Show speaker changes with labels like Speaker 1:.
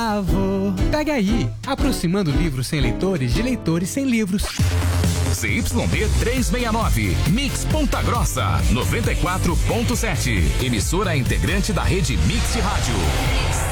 Speaker 1: favor, pegue aí. Aproximando livros sem leitores de leitores sem livros.
Speaker 2: ZYD 369, Mix Ponta Grossa, 94.7. Emissora integrante da rede Mix Rádio.